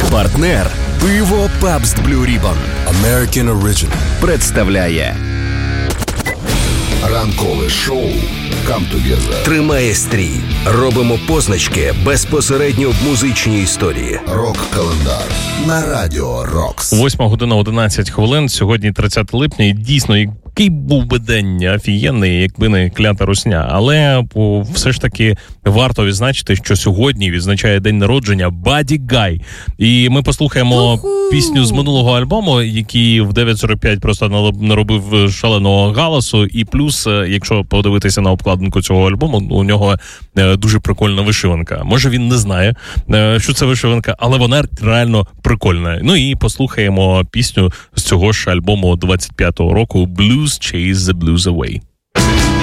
Партнер пиво Pabst Blue Ribbon American Original представляє ранкове шоу Come Together. Тримає стрій. Робимо позначки безпосередньо в музичній історії. Рок-календар на Радіо Рокс. 8:11. Сьогодні 30 липня. І дійсно, який був би день офігенний, якби не клята русня. Але все ж таки варто відзначити, що сьогодні відзначає день народження Бадді Гай. І ми послухаємо пісню з минулого альбому, який в 9:45 просто наробив шаленого галасу. І плюс, якщо подивитися на обкладинку цього альбому, у нього дуже прикольна вишиванка. Може, він не знає, що це вишиванка, але вона реально прикольна. Ну і послухаємо пісню з цього ж альбому 25-го року «Blues Chase the Blues Away».